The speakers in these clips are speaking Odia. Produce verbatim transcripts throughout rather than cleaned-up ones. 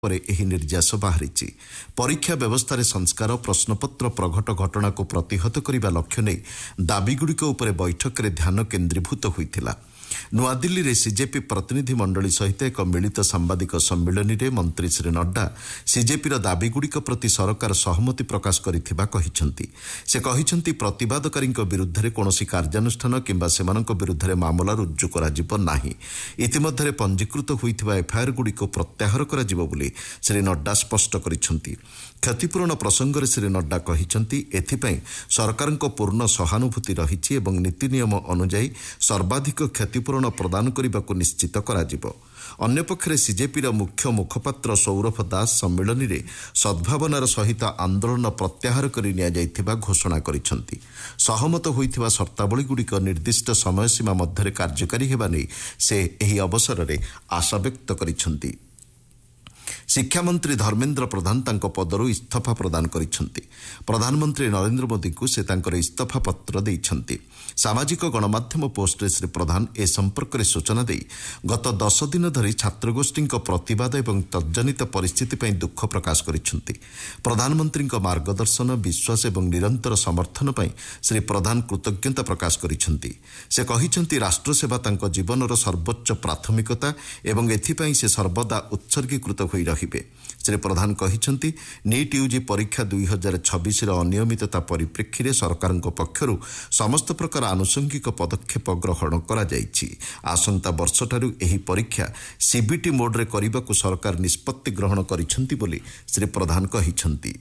ପରେ ଏହି ନିର୍ଦ୍ଦେଶ ବାହାରିଛି। ପରୀକ୍ଷା ବ୍ୟବସ୍ଥାରେ ସଂସ୍କାର, ପ୍ରଶ୍ନପତ୍ର ପ୍ରଘଟ ଘଟଣାକୁ ପ୍ରତିହତ କରିବା ଲକ୍ଷ୍ୟ ନେଇ ଦାବିଗୁଡ଼ିକ ଉପରେ ବୈଠକରେ ଧ୍ୟାନ କେନ୍ଦ୍ରୀଭୂତ ହୋଇଥିଲା। ନୂଆଦିଲ୍ଲୀରେ ସିଜେପି ପ୍ରତିନିଧି ମଣ୍ଡଳୀ ସହିତ ଏକ ମିଳିତ ସାମ୍ବାଦିକ ସମ୍ମିଳନୀରେ ମନ୍ତ୍ରୀ ଶ୍ରୀ ନଡ୍ଡା ସିଜେପିର ଦାବିଗୁଡ଼ିକ ପ୍ରତି ସରକାର ସହମତି ପ୍ରକାଶ କରିଥିବା କହିଛନ୍ତି। ସେ କହିଛନ୍ତି ପ୍ରତିବାଦକାରୀଙ୍କ ବିରୁଦ୍ଧରେ କୌଣସି କାର୍ଯ୍ୟାନୁଷ୍ଠାନ କିମ୍ବା ସେମାନଙ୍କ ବିରୁଦ୍ଧରେ ମାମଲା ରୁଜୁ କରାଯିବ ନାହିଁ। ଇତିମଧ୍ୟରେ ପଞ୍ଜୀକୃତ ହୋଇଥିବା ଏଫ୍ଆଇଆର୍ଗୁଡ଼ିକୁ ପ୍ରତ୍ୟାହାର କରାଯିବ ବୋଲି ଶ୍ରୀ ନଡ୍ଡା ସ୍ପଷ୍ଟ କରିଛନ୍ତି। କ୍ଷତିପୂରଣ ପ୍ରସଙ୍ଗରେ ଶ୍ରୀ ନଡ୍ଡା କହିଛନ୍ତି ଏଥିପାଇଁ ସରକାରଙ୍କ ପୂର୍ଣ୍ଣ ସହାନୁଭୂତି ରହିଛି ଏବଂ ନୀତି ନିୟମ ଅନୁଯାୟୀ ସର୍ବାଧିକ କ୍ଷତିପୂରଣ ପ୍ରଦାନ କରିବାକୁ ନିଶ୍ଚିତ କରାଯିବ। ଅନ୍ୟପକ୍ଷରେ ସିଜେପିର ମୁଖ୍ୟ ମୁଖପାତ୍ର ସୌରଭ ଦାସ ସମ୍ମିଳନୀରେ ସଦ୍ଭାବନାର ସହିତ ଆନ୍ଦୋଳନ ପ୍ରତ୍ୟାହାର କରି ନିଆଯାଇଥିବା ଘୋଷଣା କରିଛନ୍ତି। ସହମତ ହୋଇଥିବା ସର୍ତ୍ତାବଳୀଗୁଡ଼ିକ ନିର୍ଦ୍ଦିଷ୍ଟ ସମୟସୀମା ମଧ୍ୟରେ କାର୍ଯ୍ୟକାରୀ ହେବା ନେଇ ସେ ଏହି ଅବସରରେ ଆଶାବ୍ୟକ୍ତ କରିଛନ୍ତି। ଶିକ୍ଷାମନ୍ତ୍ରୀ ଧର୍ମେନ୍ଦ୍ର ପ୍ରଧାନ ତାଙ୍କ ପଦରୁ ଇସ୍ତଫା ପ୍ରଦାନ କରିଛନ୍ତି। ପ୍ରଧାନମନ୍ତ୍ରୀ ନରେନ୍ଦ୍ର ମୋଦିଙ୍କୁ ସେ ତାଙ୍କର ଇସ୍ତଫା ପତ୍ର ଦେଇଛନ୍ତି। ସାମାଜିକ ଗଣମାଧ୍ୟମ ପୋଷ୍ଟରେ ଶ୍ରୀ ପ୍ରଧାନ ଏ ସମ୍ପର୍କରେ ସୂଚନା ଦେଇ ଗତ ଦଶ ଦିନ ଧରି ଛାତ୍ରଗୋଷ୍ଠୀଙ୍କ ପ୍ରତିବାଦ ଏବଂ ତଜ୍ଜନିତ ପରିସ୍ଥିତି ପାଇଁ ଦୁଃଖ ପ୍ରକାଶ କରିଛନ୍ତି। ପ୍ରଧାନମନ୍ତ୍ରୀଙ୍କ ମାର୍ଗଦର୍ଶନ, ବିଶ୍ୱାସ ଏବଂ ନିରନ୍ତର ସମର୍ଥନ ପାଇଁ ଶ୍ରୀ ପ୍ରଧାନ କୃତଜ୍ଞତା ପ୍ରକାଶ କରିଛନ୍ତି। ସେ କହିଛନ୍ତି ରାଷ୍ଟ୍ରସେବା ତାଙ୍କ ଜୀବନର ସର୍ବୋଚ୍ଚ ପ୍ରାଥମିକତା ଏବଂ ଏଥିପାଇଁ ସେ ସର୍ବଦା ଉତ୍ସର୍ଗୀକୃତ ହୋଇ ରହିବେ। ଶ୍ରୀ ପ୍ରଧାନ କହିଛନ୍ତି ନିଟ୍ ୟୁଜି ପରୀକ୍ଷା ଦୁଇ ହଜାର ଛବିଶର ଅନିୟମିତତା ପରିପ୍ରେକ୍ଷୀରେ ସରକାରଙ୍କ ପକ୍ଷରୁ ସମସ୍ତ ପ୍ରକାର ଆନୁଷଙ୍ଗିକ ପଦକ୍ଷେପ ଗ୍ରହଣ କରାଯାଇଛି। ଆସନ୍ତା ବର୍ଷଠାରୁ ଏହି ପରୀକ୍ଷା ସିବିଟି ମୋଡ୍ରେ କରିବାକୁ ସରକାର ନିଷ୍ପତ୍ତି ଗ୍ରହଣ କରିଛନ୍ତି ବୋଲି ଶ୍ରୀ ପ୍ରଧାନ କହିଛନ୍ତି।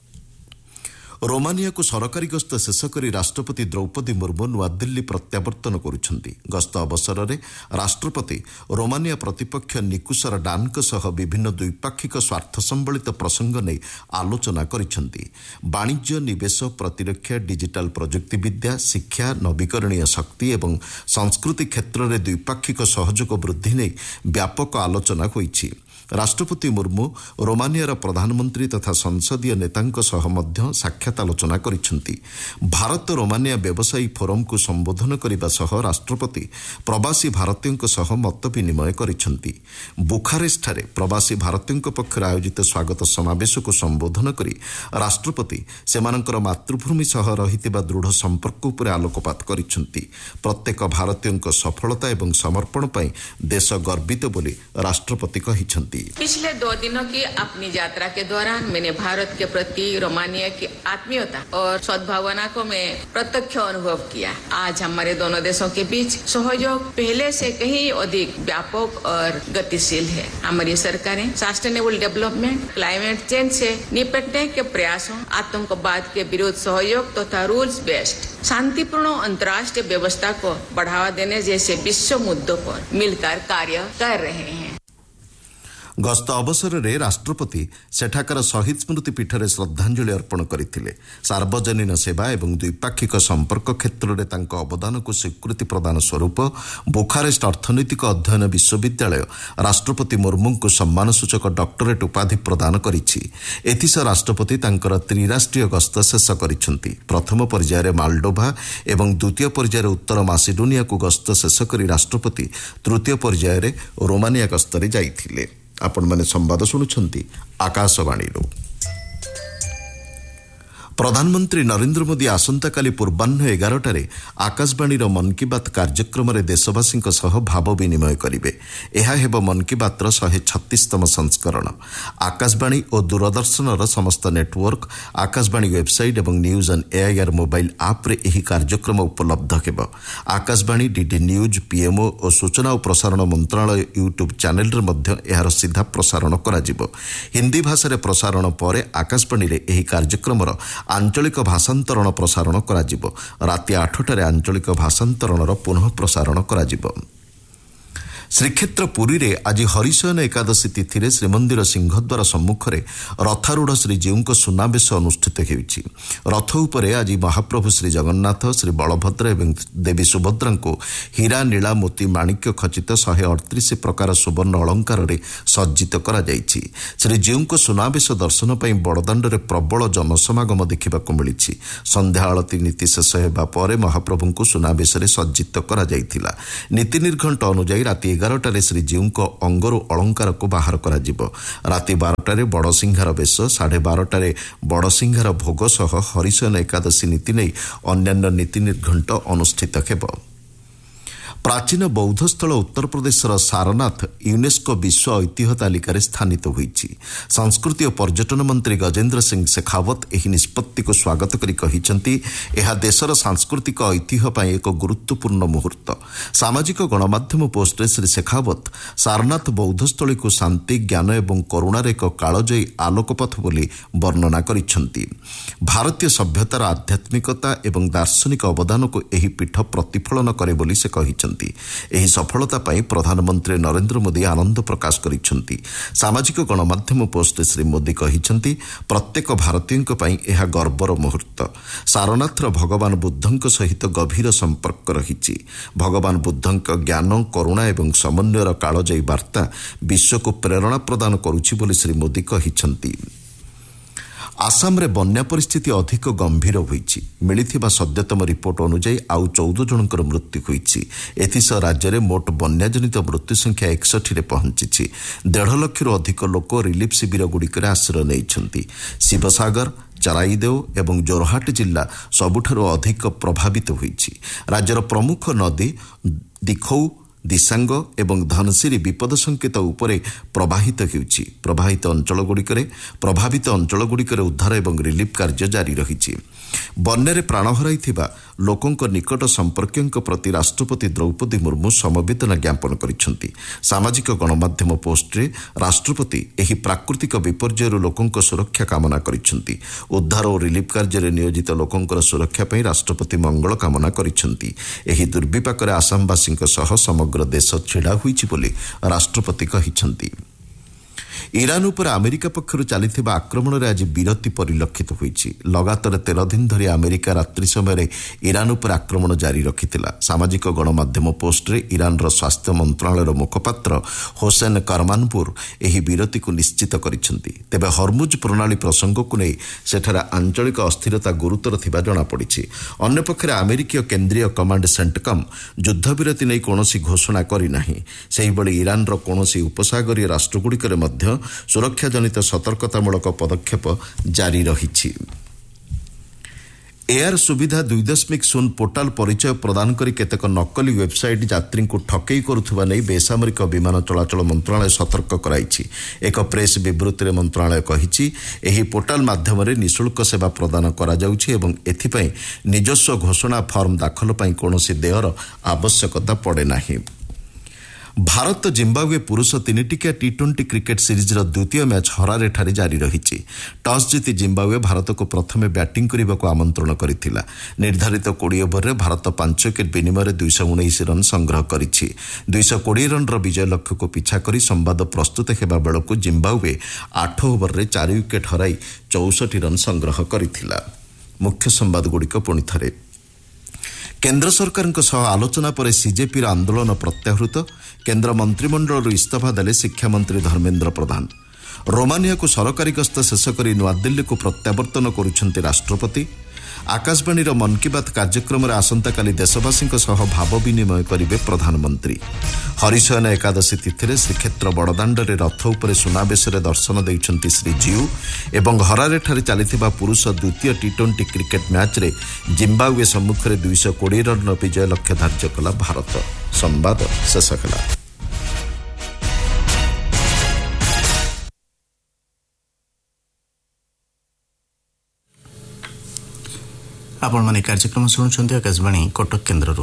ରୋମାନିଆକୁ ସରକାରୀ ଗସ୍ତ ଶେଷ କରି ରାଷ୍ଟ୍ରପତି ଦ୍ରୌପଦୀ ମୁର୍ମୁ ନୂଆଦିଲ୍ଲୀ ପ୍ରତ୍ୟାବର୍ତ୍ତନ କରୁଛନ୍ତି। ଗସ୍ତ ଅବସରରେ ରାଷ୍ଟ୍ରପତି ରୋମାନିଆ ପ୍ରତିପକ୍ଷ ନିକୁସର ଡାନ୍ଙ୍କ ସହ ବିଭିନ୍ନ ଦ୍ୱିପାକ୍ଷିକ ସ୍ୱାର୍ଥ ସମ୍ବଳିତ ପ୍ରସଙ୍ଗ ନେଇ ଆଲୋଚନା କରିଛନ୍ତି। ବାଣିଜ୍ୟ, ନିବେଶ, ପ୍ରତିରକ୍ଷା, ଡିଜିଟାଲ ପ୍ରଯୁକ୍ତିବିଦ୍ୟା, ଶିକ୍ଷା, ନବୀକରଣୀୟ ଶକ୍ତି ଏବଂ ସଂସ୍କୃତି କ୍ଷେତ୍ରରେ ଦ୍ୱିପାକ୍ଷିକ ସହଯୋଗ ବୃଦ୍ଧି ନେଇ ବ୍ୟାପକ ଆଲୋଚନା ହୋଇଛି। ରାଷ୍ଟ୍ରପତି ମୁର୍ମୁ ରୋମାନିଆର ପ୍ରଧାନମନ୍ତ୍ରୀ ତଥା ସଂସଦୀୟ ନେତାଙ୍କ ସହ ମଧ୍ୟ ସାକ୍ଷାତ ଆଲୋଚନା କରିଛନ୍ତି। ଭାରତ ରୋମାନିଆ ବ୍ୟବସାୟୀ ଫୋରମକୁ ସମ୍ବୋଧନ କରିବା ସହ ରାଷ୍ଟ୍ରପତି ପ୍ରବାସୀ ଭାରତୀୟଙ୍କ ସହ ମତ ବିନିମୟ କରିଛନ୍ତି। ବୁଖାରେଷ୍ଟଠାରେ ପ୍ରବାସୀ ଭାରତୀୟଙ୍କ ପକ୍ଷରୁ ଆୟୋଜିତ ସ୍ୱାଗତ ସମାବେଶକୁ ସମ୍ବୋଧନ କରି ରାଷ୍ଟ୍ରପତି ସେମାନଙ୍କର ମାତୃଭୂମି ସହ ରହିଥିବା ଦୃଢ଼ ସମ୍ପର୍କ ଉପରେ ଆଲୋକପାତ କରିଛନ୍ତି। ପ୍ରତ୍ୟେକ ଭାରତୀୟଙ୍କ ସଫଳତା ଏବଂ ସମର୍ପଣ ପାଇଁ ଦେଶ ଗର୍ବିତ ବୋଲି ରାଷ୍ଟ୍ରପତି କହିଛନ୍ତି। पिछले दो दिनों की अपनी यात्रा के दौरान मैंने भारत के प्रति रोमानिया की आत्मीयता और सद्भावना को मैं प्रत्यक्ष अनुभव किया। आज हमारे दोनों देशों के बीच सहयोग पहले से कहीं अधिक व्यापक और गतिशील है। हमारी सरकारें सस्टेनेबल डेवलपमेंट, क्लाइमेट चेंज से निपटने के प्रयासों, आतंकवाद के विरुद्ध सहयोग तथा रूल्स बेस्ड शांतिपूर्ण अंतर्राष्ट्रीय व्यवस्था को बढ़ावा देने जैसे विश्व मुद्दों पर मिलकर कार्य कर रहे हैं। ଗସ୍ତ ଅବସରରେ ରାଷ୍ଟ୍ରପତି ସେଠାକାର ଶହୀଦ ସ୍ମୃତି ପୀଠରେ ଶ୍ରଦ୍ଧାଞ୍ଜଳି ଅର୍ପଣ କରିଥିଲେ। ସାର୍ବଜନୀନ ସେବା ଏବଂ ଦ୍ୱିପାକ୍ଷିକ ସମ୍ପର୍କ କ୍ଷେତ୍ରରେ ତାଙ୍କ ଅବଦାନକୁ ସ୍ୱୀକୃତି ପ୍ରଦାନ ସ୍ୱରୂପ ବୁଖାରେଷ୍ଟ ଅର୍ଥନୈତିକ ଅଧ୍ୟୟନ ବିଶ୍ୱବିଦ୍ୟାଳୟ ରାଷ୍ଟ୍ରପତି ମୁର୍ମୁଙ୍କୁ ସମ୍ମାନସୂଚକ ଡକ୍ଟରେଟ୍ ଉପାଧି ପ୍ରଦାନ କରିଛି। ଏଥିସହ ରାଷ୍ଟ୍ରପତି ତାଙ୍କର ତ୍ରିରାଷ୍ଟ୍ରୀୟ ଗସ୍ତ ଶେଷ କରିଛନ୍ତି। ପ୍ରଥମ ପର୍ଯ୍ୟାୟରେ ମାଲଡୋଭା ଏବଂ ଦ୍ୱିତୀୟ ପର୍ଯ୍ୟାୟରେ ଉତ୍ତର ମାସିଡୋନିଆକୁ ଗସ୍ତ ଶେଷ କରି ରାଷ୍ଟ୍ରପତି ତୃତୀୟ ପର୍ଯ୍ୟାୟରେ ରୋମାନିଆ ଗସ୍ତରେ ଯାଇଥିଲେ। ଆପଣମାନେ ସମ୍ବାଦ ଶୁଣୁଛନ୍ତି ଆକାଶବାଣୀରୁ। ପ୍ରଧାନମନ୍ତ୍ରୀ ନରେନ୍ଦ୍ର ମୋଦି ଆସନ୍ତାକାଲି ପୂର୍ବାହ୍ନ ଏଗାରଟାରେ ଆକାଶବାଣୀର ମନ୍ କି ବାତ୍ କାର୍ଯ୍ୟକ୍ରମରେ ଦେଶବାସୀଙ୍କ ସହ ଭାବ ବିନିମୟ କରିବେ। ଏହା ହେବ ମନ୍ କି ବାତ୍ର ଶହେ ଛତିଶତମ ସଂସ୍କରଣ। ଆକାଶବାଣୀ ଓ ଦୂରଦର୍ଶନର ସମସ୍ତ ନେଟୱାର୍କ, ଆକାଶବାଣୀ ୱେବସାଇଟ୍ ଏବଂ ନ୍ୟୁଜ୍ ଅନ୍ ଏଆଇଆର୍ ମୋବାଇଲ୍ ଆପ୍ରେ ଏହି କାର୍ଯ୍ୟକ୍ରମ ଉପଲବ୍ଧ ହେବ। ଆକାଶବାଣୀ, ଡିଡି ନ୍ୟୁଜ୍, ପିଏମ୍ଓ ଓ ସୂଚନା ଓ ପ୍ରସାରଣ ମନ୍ତ୍ରଣାଳୟ ୟୁଟ୍ୟୁବ୍ ଚ୍ୟାନେଲରେ ମଧ୍ୟ ଏହାର ସିଧା ପ୍ରସାରଣ କରାଯିବ। ହିନ୍ଦୀ ଭାଷାରେ ପ୍ରସାରଣ ପରେ ଆକାଶବାଣୀରେ ଏହି କାର୍ଯ୍ୟକ୍ରମର ଆଞ୍ଚଳିକ ଭାଷାନ୍ତରଣ ପ୍ରସାରଣ କରାଯିବ। ରାତି ଆଠଟାରେ ଆଞ୍ଚଳିକ ଭାଷାନ୍ତରଣର ପୁନଃ ପ୍ରସାରଣ କରାଯିବ। ଶ୍ରୀକ୍ଷେତ୍ର ପୁରୀରେ ଆଜି ହରିଶୟନ ଏକାଦଶୀ ତିଥିରେ ଶ୍ରୀମନ୍ଦିର ସିଂହଦ୍ୱାର ସମ୍ମୁଖରେ ରଥାରୂଢ଼ ଶ୍ରୀଜୀଉଙ୍କ ସୁନାବେଶ ଅନୁଷ୍ଠିତ ହେଉଛି। ରଥ ଉପରେ ଆଜି ମହାପ୍ରଭୁ ଶ୍ରୀ ଜଗନ୍ନାଥ, ଶ୍ରୀ ବଳଭଦ୍ର ଏବଂ ଦେବୀ ସୁଭଦ୍ରାଙ୍କୁ ହୀରା, ନୀଳା, ମୋତି, ମାଣିକ୍ୟ ଖଚିତ ଶହେ ଅଠତିରିଶ ପ୍ରକାର ସୁବର୍ଣ୍ଣ ଅଳଙ୍କାରରେ ସଜ୍ଜିତ କରାଯାଇଛି। ଶ୍ରୀଜୀଉଙ୍କ ସୁନାବେଶ ଦର୍ଶନ ପାଇଁ ବଡ଼ଦାଣ୍ଡରେ ପ୍ରବଳ ଜନସମାଗମ ଦେଖିବାକୁ ମିଳିଛି। ସନ୍ଧ୍ୟା ଆଳତୀ ନୀତି ଶେଷ ହେବା ପରେ ମହାପ୍ରଭୁଙ୍କୁ ସୁନାବେଶରେ ସଜ୍ଜିତ କରାଯାଇଥିଲା। ନୀତି ନିର୍ଘଣ୍ଟ ଅନୁଯାୟୀ ରାତି ଏଗାରଟାରେ ଶ୍ରୀଜୀଉଙ୍କ ଅଙ୍ଗରୁ ଅଳଙ୍କାରକୁ ବାହାର କରାଯିବ। ରାତି ବାରଟାରେ ବଡ଼ସିଂହାର ବେଶ, ସାଢ଼େ ବାରଟାରେ ବଡ଼ସିଂହାର ଭୋଗ ସହ ହରିଶୟନ ଏକାଦଶୀ ନୀତି ନେଇ ଅନ୍ୟାନ୍ୟ ନୀତି ନିର୍ଘଣ୍ଟ ଅନୁଷ୍ଠିତ ହେବ। ପ୍ରାଚୀନ ବୌଦ୍ଧସ୍ଥଳ ଉତ୍ତରପ୍ରଦେଶର ସାରନାଥ ୟୁନେସ୍କୋ ବିଶ୍ୱ ଐତିହ୍ୟ ତାଲିକାରେ ସ୍ଥାନିତ ହୋଇଛି। ସଂସ୍କୃତି ଓ ପର୍ଯ୍ୟଟନ ମନ୍ତ୍ରୀ ଗଜେନ୍ଦ୍ର ସିଂ ଶେଖାୱତ ଏହି ନିଷ୍ପତ୍ତିକୁ ସ୍ୱାଗତ କରି କହିଛନ୍ତି, ଏହା ଦେଶର ସାଂସ୍କୃତିକ ଐତିହ୍ୟ ପାଇଁ ଏକ ଗୁରୁତ୍ୱପୂର୍ଣ୍ଣ ମୁହୂର୍ତ୍ତ। ସାମାଜିକ ଗଣମାଧ୍ୟମ ପୋଷ୍ଟରେ ଶ୍ରୀ ଶେଖାୱତ ସାରନାଥ ବୌଦ୍ଧସ୍ଥଳୀକୁ ଶାନ୍ତି, ଜ୍ଞାନ ଏବଂ କରୁଣାର ଏକ କାଳଜୟୀ ଆଲୋକପଥ ବୋଲି ବର୍ଣ୍ଣନା କରିଛନ୍ତି। ଭାରତୀୟ ସଭ୍ୟତାର ଆଧ୍ୟାତ୍ମିକତା ଏବଂ ଦାର୍ଶନିକ ଅବଦାନକୁ ଏହି ପୀଠ ପ୍ରତିଫଳନ କରେ ବୋଲି ସେ କହିଛନ୍ତି। ଏହି ସଫଳତା ପାଇଁ ପ୍ରଧାନମନ୍ତ୍ରୀ ନରେନ୍ଦ୍ର ମୋଦି ଆନନ୍ଦ ପ୍ରକାଶ କରିଛନ୍ତି। ସାମାଜିକ ଗଣମାଧ୍ୟମ ପୋଷ୍ଟରେ ଶ୍ରୀ ମୋଦି କହିଛନ୍ତି, ପ୍ରତ୍ୟେକ ଭାରତୀୟଙ୍କ ପାଇଁ ଏହା ଗର୍ବର ମୁହୂର୍ତ୍ତ। ସାରନାଥର ଭଗବାନ ବୁଦ୍ଧଙ୍କ ସହିତ ଗଭୀର ସମ୍ପର୍କ ରହିଛି। ଭଗବାନ ବୁଦ୍ଧଙ୍କ ଜ୍ଞାନ, କରୁଣା ଏବଂ ସମନ୍ୱୟର କାଳଜୟୀ ବାର୍ତ୍ତା ବିଶ୍ୱକୁ ପ୍ରେରଣା ପ୍ରଦାନ କରୁଛି ବୋଲି ଶ୍ରୀ ମୋଦି କହିଛନ୍ତି। ଆସାମରେ ବନ୍ୟା ପରିସ୍ଥିତି ଅଧିକ ଗମ୍ଭୀର ହୋଇଛି। ମିଳିଥିବା ସଦ୍ୟତମ ରିପୋର୍ଟ ଅନୁଯାୟୀ ଆଉ ଚଉଦ ଜଣଙ୍କର ମୃତ୍ୟୁ ହୋଇଛି। ଏଥିସହ ରାଜ୍ୟରେ ମୋଟ ବନ୍ୟାଜନିତ ମୃତ୍ୟୁ ସଂଖ୍ୟା ଏକଷଠିରେ ପହଞ୍ଚିଛି। ଦେଢ଼ ଲକ୍ଷରୁ ଅଧିକ ଲୋକ ରିଲିଫ୍ ଶିବିରଗୁଡ଼ିକରେ ଆଶ୍ରୟ ନେଇଛନ୍ତି। ଶିବସାଗର, ଚରାଇଦେଓ ଏବଂ ଜୋରହାଟ ଜିଲ୍ଲା ସବୁଠାରୁ ଅଧିକ ପ୍ରଭାବିତ ହୋଇଛି। ରାଜ୍ୟର ପ୍ରମୁଖ ନଦୀ ଦିଖୌ, ଦିସାଙ୍ଗ ଏବଂ ଧନସିରି ବିପଦ ସଂକେତ ଉପରେ ପ୍ରବାହିତ ହେଉଛି। ପ୍ରବାହିତ ଅଞ୍ଚଳଗୁଡ଼ିକରେ ପ୍ରଭାବିତ ଅଞ୍ଚଳଗୁଡ଼ିକରେ ଉଦ୍ଧାର ଏବଂ ରିଲିଫ୍ କାର୍ଯ୍ୟ ଜାରି ରହିଛି। ବନ୍ୟାରେ ପ୍ରାଣ ହରାଇଥିବା ଲୋକଙ୍କ ନିକଟ ସମ୍ପର୍କୀୟଙ୍କ ପ୍ରତି ରାଷ୍ଟ୍ରପତି ଦ୍ରୌପଦୀ ମୁର୍ମୁ ସମବେଦନା ଜ୍ଞାପନ କରିଛନ୍ତି। ସାମାଜିକ ଗଣମାଧ୍ୟମ ପୋଷ୍ଟରେ ରାଷ୍ଟ୍ରପତି ଏହି ପ୍ରାକୃତିକ ବିପର୍ଯ୍ୟୟରୁ ଲୋକଙ୍କ ସୁରକ୍ଷା କାମନା କରିଛନ୍ତି। ଉଦ୍ଧାର ଓ ରିଲିଫ୍ କାର୍ଯ୍ୟରେ ନିୟୋଜିତ ଲୋକଙ୍କର ସୁରକ୍ଷା ପାଇଁ ରାଷ୍ଟ୍ରପତି ମଙ୍ଗଳ କାମନା କରିଛନ୍ତି। ଏହି ଦୁର୍ବିପାକରେ ଆସାମବାସୀଙ୍କ ସହ ସମଗ୍ର ଦେଶ ଛିଡ଼ା ହୋଇଛି ବୋଲି ରାଷ୍ଟ୍ରପତି କହିଛନ୍ତି। ଇରାନ ଉପରେ ଆମେରିକା ପକ୍ଷରୁ ଚାଲିଥିବା ଆକ୍ରମଣରେ ଆଜି ବିରତି ପରିଲକ୍ଷିତ ହୋଇଛି। ଲଗାତାର ତେର ଦିନ ଧରି ଆମେରିକା ରାତ୍ରି ସମୟରେ ଇରାନ ଉପରେ ଆକ୍ରମଣ ଜାରି ରଖିଥିଲା। ସାମାଜିକ ଗଣମାଧ୍ୟମ ପୋଷ୍ଟରେ ଇରାନର ସ୍ୱାସ୍ଥ୍ୟ ମନ୍ତ୍ରଣାଳୟର ମୁଖପାତ୍ର ହୋସେନ କରମାନପୁର ଏହି ବିରତିକୁ ନିଶ୍ଚିତ କରିଛନ୍ତି। ତେବେ ହର୍ମୁଜ ପ୍ରଣାଳୀ ପ୍ରସଙ୍ଗକୁ ନେଇ ସେଠାରେ ଆଞ୍ଚଳିକ ଅସ୍ଥିରତା ଗୁରୁତର ଥିବା ଜଣାପଡ଼ିଛି। ଅନ୍ୟପକ୍ଷରେ ଆମେରିକୀୟ କେନ୍ଦ୍ରୀୟ କମାଣ୍ଡ ସେଣ୍ଟକମ୍ ଯୁଦ୍ଧବିରତି ନେଇ କୌଣସି ଘୋଷଣା କରିନାହିଁ। ସେହିଭଳି ଇରାନର କୌଣସି ଉପସାଗରୀୟ ରାଷ୍ଟ୍ରଗୁଡ଼ିକରେ ମଧ୍ୟ ସୁରକ୍ଷାଜନିତ ସତର୍କତାମୂଳକ ପଦକ୍ଷେପ ଜାରି ରହିଛି। ଏୟାର ସୁବିଧା ଦୁଇ ଦଶମିକ ଶୂନ ପୋର୍ଟାଲ ପରିଚୟ ପ୍ରଦାନ କରି କେତେକ ନକଲି ୱେବସାଇଟ୍ ଯାତ୍ରୀଙ୍କୁ ଠକେଇ କରୁଥିବା ନେଇ ବେସାମରିକ ବିମାନ ଚଳାଚଳ ମନ୍ତ୍ରଣାଳୟ ସତର୍କ କରାଇଛି। ଏକ ପ୍ରେସ୍ ବିବୃତ୍ତିରେ ମନ୍ତ୍ରଣାଳୟ କହିଛି, ଏହି ପୋର୍ଟାଲ ମାଧ୍ୟମରେ ନିଃଶୁଳ୍କ ସେବା ପ୍ରଦାନ କରାଯାଉଛି ଏବଂ ଏଥିପାଇଁ ନିଜସ୍ୱ ଘୋଷଣା ଫର୍ମ ଦାଖଲ ପାଇଁ କୌଣସି ଦେୟର ଆବଶ୍ୟକତା ପଡ଼େ ନାହିଁ। ଭାରତ ଜିମ୍ବାୱେ ପୁରୁଷ ତିନିଟିକିଆ ଟି ଟ୍ୱେଣ୍ଟି କ୍ରିକେଟ୍ ସିରିଜ୍ର ଦ୍ୱିତୀୟ ମ୍ୟାଚ୍ ହରାରେଠାରେ ଜାରି ରହିଛି। ଟସ୍ ଜିତି ଜିମ୍ବାୱେ ଭାରତକୁ ପ୍ରଥମେ ବ୍ୟାଟିଂ କରିବାକୁ ଆମନ୍ତ୍ରଣ କରିଥିଲା। ନିର୍ଦ୍ଧାରିତ କୋଡ଼ିଏ ଓଭରରେ ଭାରତ ପାଞ୍ଚ ୱିକେଟ୍ ବିନିମୟରେ ଦୁଇଶହ ଉଣେଇଶ ରନ୍ ସଂଗ୍ରହ କରିଛି। ଦୁଇଶହ କୋଡ଼ିଏ ରନ୍ର ବିଜୟ ଲକ୍ଷ୍ୟକୁ ପିଛା କରି ସମ୍ବାଦ ପ୍ରସ୍ତୁତ ହେବା ବେଳକୁ ଜିମ୍ବାୱେ ଆଠ ଓଭରରେ ଚାରି ୱିକେଟ୍ ହରାଇ ଚଉଷଠି ରନ୍ ସଂଗ୍ରହ କରିଥିଲା। ମୁଖ୍ୟ ସମ୍ବାଦଗୁଡ଼ିକ ପୁଣି ଥରେ। କେନ୍ଦ୍ର ସରକାରଙ୍କ ସହ ଆଲୋଚନା ପରେ ସିଜେପିର ଆନ୍ଦୋଳନ ପ୍ରତ୍ୟାହୃତ। କେନ୍ଦ୍ର ମନ୍ତ୍ରିମଣ୍ଡଳରୁ ଇସ୍ତଫା ଦେଲେ ଶିକ୍ଷାମନ୍ତ୍ରୀ ଧର୍ମେନ୍ଦ୍ର ପ୍ରଧାନ। ରୋମାନିଆକୁ ସରକାରୀ ଗସ୍ତ ଶେଷ କରି ନୂଆଦିଲ୍ଲୀକୁ ପ୍ରତ୍ୟାବର୍ତ୍ତନ କରୁଛନ୍ତି ରାଷ୍ଟ୍ରପତି। ଆକାଶବାଣୀର ମନ୍ କି ବାତ୍ କାର୍ଯ୍ୟକ୍ରମରେ ଆସନ୍ତାକାଲି ଦେଶବାସୀଙ୍କ ସହ ଭାବ ବିନିମୟ କରିବେ ପ୍ରଧାନମନ୍ତ୍ରୀ। ହରିଶୟନ ଏକାଦଶୀ ତିଥିରେ ଶ୍ରୀକ୍ଷେତ୍ର ବଡ଼ଦାଣ୍ଡରେ ରଥ ଉପରେ ସୁନାବେଶରେ ଦର୍ଶନ ଦେଇଛନ୍ତି ଶ୍ରୀଜୀଉ ଏବଂ ହରାରେଠାରେ ଚାଲିଥିବା ପୁରୁଷ ଦ୍ୱିତୀୟ ଟି ଟ୍ୱେଣ୍ଟି କ୍ରିକେଟ୍ ମ୍ୟାଚ୍ରେ ଜିମ୍ବାୱେ ସମ୍ମୁଖରେ ଦୁଇଶହ କୋଡ଼ିଏ ରନ୍ର ବିଜୟ ଲକ୍ଷ୍ୟ ଧାର୍ଯ୍ୟ କଲା ଭାରତ। ସମ୍ବାଦ ଶେଷ ହେଲା। ଆପଣମାନେ କାର୍ଯ୍ୟକ୍ରମ ଶୁଣୁଛନ୍ତି ଆକାଶବାଣୀ କଟକ କେନ୍ଦ୍ରରୁ।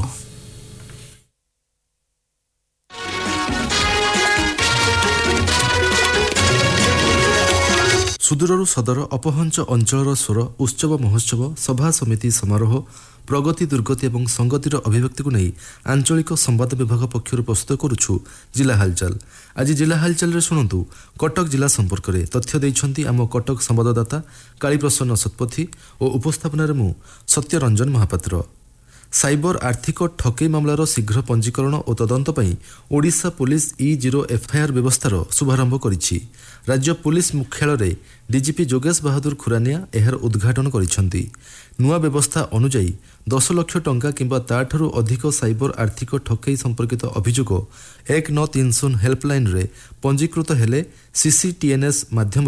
ସୁଦୂରରୁ ସଦର ଅପହଞ୍ଚ ଅଞ୍ଚଳର ସ୍ୱର ଉତ୍ସବ ମହୋତ୍ସବ ସଭା ସମିତି ସମାରୋହ ପ୍ରଗତି ଦୁର୍ଗତି ଏବଂ ସଂଗତିର ଅଭିବ୍ୟକ୍ତିକୁ ନେଇ ଆଞ୍ଚଳିକ ସମ୍ବାଦ ବିଭାଗ ପକ୍ଷରୁ ପ୍ରସ୍ତୁତ କରୁଛୁ ଜିଲ୍ଲା ହାଲଚାଲ। ଆଜି ଜିଲ୍ଲା ହାଲଚାଲରେ ଶୁଣନ୍ତୁ କଟକ ଜିଲ୍ଲା ସମ୍ପର୍କରେ ତଥ୍ୟ ଦେଇଛନ୍ତି ଆମ କଟକ ସମ୍ବାଦଦାତା କାଳୀପ୍ରସନ୍ନ ଶତପଥୀ ଓ ଉପସ୍ଥାପନାରେ ମୁଁ ସତ୍ୟରଞ୍ଜନ ମହାପାତ୍ର। ସାଇବର ଆର୍ଥିକ ଠକେଇ ମାମଲାର ଶୀଘ୍ର ପଞ୍ଜୀକରଣ ଓ ତଦନ୍ତ ପାଇଁ ଓଡ଼ିଶା ପୁଲିସ ଇ ଜିରୋ ଏଫ୍ଆଇଆର୍ ବ୍ୟବସ୍ଥାର ଶୁଭାରମ୍ଭ କରିଛି। ରାଜ୍ୟ ପୁଲିସ ମୁଖ୍ୟାଳୟରେ ଡିଜିପି ଯୋଗେଶ ବାହାଦୁର ଖୁରାନିଆ ଏହାର ଉଦ୍ଘାଟନ କରିଛନ୍ତି। ନୂଆ ବ୍ୟବସ୍ଥା ଅନୁଯାୟୀ ଦଶ ଲକ୍ଷ ଟଙ୍କା କିମ୍ବା ତାଠାରୁ ଅଧିକ ସାଇବର ଆର୍ଥିକ ଠକେଇ ସମ୍ପର୍କିତ ଅଭିଯୋଗ ଏକ ନଅ ତିନି ଶୂନ ହେଲ୍ପଲାଇନ୍ରେ ପଞ୍ଜୀକୃତ ହେଲେ ସିସିଟିଏନ୍ଏସ୍ ମାଧ୍ୟମରେ